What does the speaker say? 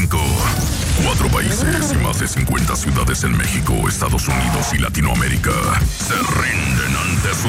5. 4 países y más de 50 ciudades en México, Estados Unidos y Latinoamérica se rinden ante su